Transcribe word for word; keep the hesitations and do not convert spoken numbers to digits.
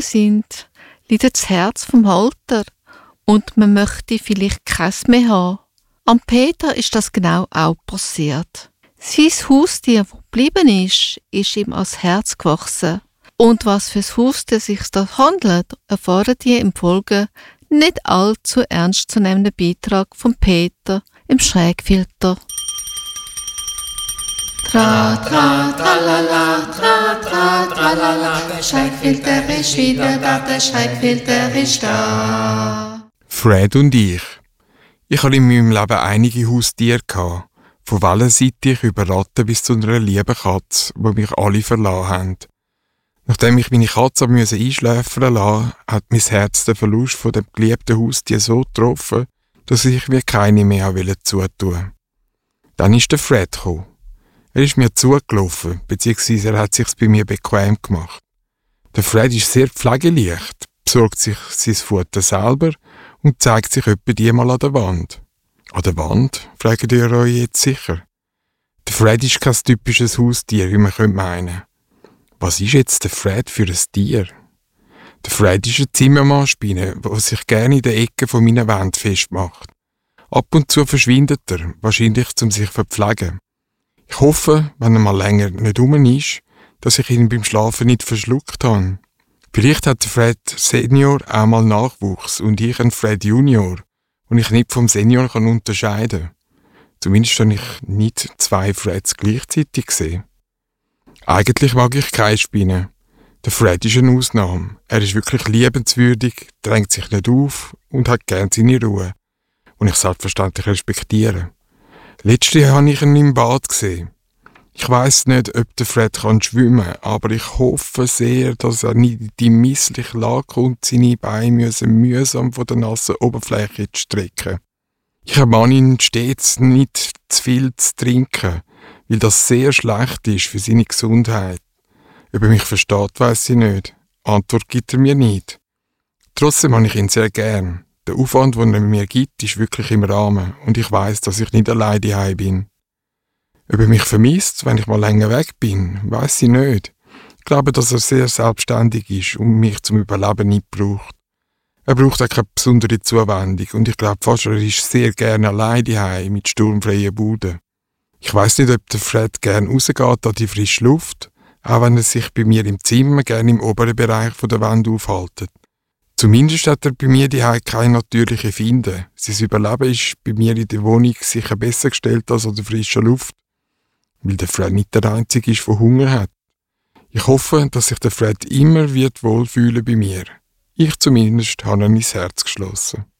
sind, leidet das Herz vom Halter und man möchte vielleicht keins mehr haben. Am Peter ist das genau auch passiert. Sein Haustier, das geblieben ist, ist ihm ans Herz gewachsen. Und was für ein Haustier sich da handelt, erfahren ihr im Folge nicht allzu ernstzunehmenden Beitrag von Peter im Schrägfilter. Tra, tra, tralala, tra, tra, tralala, der Schrägfilter ist wieder da, der Schrägfilter ist da. Fred und ich. Ich hatte in meinem Leben einige Haustiere gehabt, von wellenseitig über Ratten bis zu einer lieben Katze, die mich alle verlassen haben. Nachdem ich meine Katze einschläfern lassen, hat mein Herz den Verlust von dem geliebten Haustier so getroffen, dass ich mir keine mehr zutun wollte. Dann ist der Fred gekommen. Er ist mir zugelaufen, beziehungsweise er hat es sich bei mir bequem gemacht. Der Fred ist sehr pflegeleicht, besorgt sich sein Futter selber und zeigt sich etwa die mal an der Wand. An der Wand? Fragt ihr euch jetzt sicher. Der Fred ist kein typisches Haustier, wie man meinen könnte. Was ist jetzt der Fred für ein Tier? Der Fred ist eine Zimmermannspinne, die sich gerne in der Ecke von meiner Wand festmacht. Ab und zu verschwindet er, wahrscheinlich um sich zu verpflegen. Ich hoffe, wenn er mal länger nicht rum ist, dass ich ihn beim Schlafen nicht verschluckt habe. Vielleicht hat der Fred Senior auch mal Nachwuchs und ich einen Fred Junior, den ich nicht vom Senior kann unterscheiden kann. Zumindest habe ich nicht zwei Freds gleichzeitig gesehen. Eigentlich mag ich keine Spinnen. Der Fred ist eine Ausnahme. Er ist wirklich liebenswürdig, drängt sich nicht auf und hat gern seine Ruhe. Und ich selbstverständlich respektiere. Letztes habe ich ihn im Bad gesehen. Ich weiss nicht, ob der Fred kann schwimmen, aber ich hoffe sehr, dass er nicht in die missliche Lage kommt, seine Beine müssen mühsam von der nassen Oberfläche zu strecken. Ich ermahne ihn stets, nicht zu viel zu trinken, weil das sehr schlecht ist für seine Gesundheit. Ob er mich versteht, weiss ich nicht. Antwort gibt er mir nicht. Trotzdem habe ich ihn sehr gern. Der Aufwand, den er mir gibt, ist wirklich im Rahmen und ich weiss, dass ich nicht allein daheim bin. Ob er mich vermisst, wenn ich mal länger weg bin, weiss ich nicht. Ich glaube, dass er sehr selbstständig ist und mich zum Überleben nicht braucht. Er braucht auch keine besondere Zuwendung und ich glaube fast, er ist sehr gerne allein daheim mit sturmfreien Buden. Ich weiss nicht, ob der Fred gerne rausgeht an die frische Luft, auch wenn er sich bei mir im Zimmer gerne im oberen Bereich der Wand aufhält. Zumindest hat er bei mir daheim keine natürliche Finde. Sein Überleben ist bei mir in der Wohnung sicher besser gestellt als an der frischen Luft, weil der Fred nicht der Einzige ist, der Hunger hat. Ich hoffe, dass sich der Fred immer wird wohlfühlen bei mir. Ich zumindest habe ihn ins Herz geschlossen.